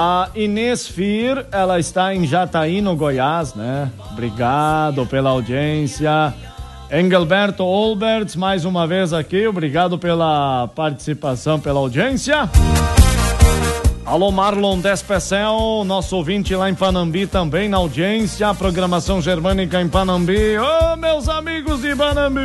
A Inês Fir, ela está em Jataí, no Goiás, né? Obrigado pela audiência. Engelberto Olberts, mais uma vez aqui, obrigado pela participação, pela audiência. Alô, Marlon Despecel, nosso ouvinte lá em Panambi também na audiência. A programação germânica em Panambi. Ô, meus amigos de Panambi!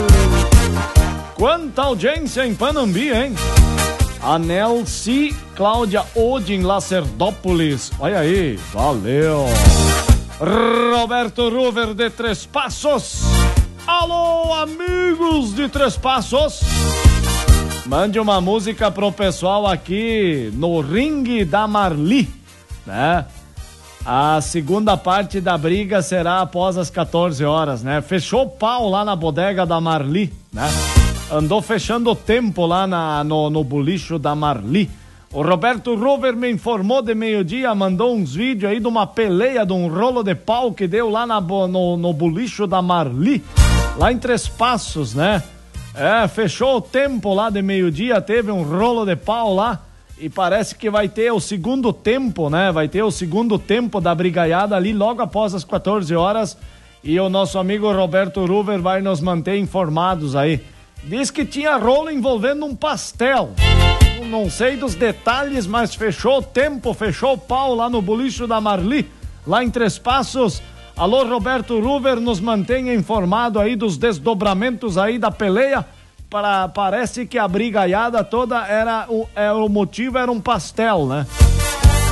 Quanta audiência em Panambi, hein? A Nelci Cláudia Odin Lacerdópolis. Olha aí, valeu. Roberto Ruver de Três Passos. Alô, amigos de Três Passos. Mande uma música pro pessoal aqui no Ringue da Marli, né? A segunda parte da briga será após as 14 horas, né? Fechou o pau lá na bodega da Marli, né? Andou fechando o tempo lá no bolicho da Marli. O Roberto Rover me informou de meio-dia, mandou uns vídeos aí de uma peleia, de um rolo de pau que deu lá no bolicho da Marli, lá em Três Passos, né? Fechou o tempo lá de meio-dia, teve um rolo de pau lá e parece que vai ter o segundo tempo, né? Vai ter o segundo tempo da brigaiada ali logo após as 14 horas e o nosso amigo Roberto Rover vai nos manter informados aí. Diz que tinha rolo envolvendo um pastel. Não sei dos detalhes, mas fechou o tempo, fechou o pau lá no bolicho da Marli, lá em Três Passos. Alô, Roberto Ruver, nos mantenha informado aí dos desdobramentos aí da peleia. Parece que a brigaiada toda o motivo era um pastel, né?